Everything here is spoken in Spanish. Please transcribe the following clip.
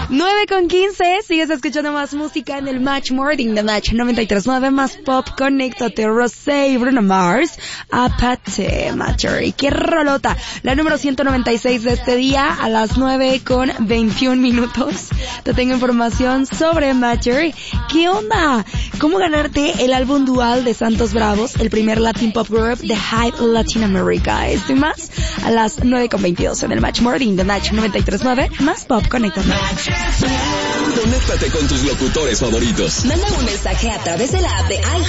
9:15, sigues escuchando más música en el Match Morning de Match 93.9, más pop. Conéctate, Rosé y Bruno Mars, Apate, Marjorie, qué rolota, la número 196 de este día, a las 9:21. Te tengo información sobre Marjorie. ¿Qué onda? ¿Cómo ganarte el álbum dual de Santos Bravos, el primer Latin Pop Group de Hype Latinoamérica? Esto y más a las 9:22 en el Match Morning de Match 93.9, más pop. Conéctate. Conéctate con tus locutores favoritos. Manda un mensaje a través de la app de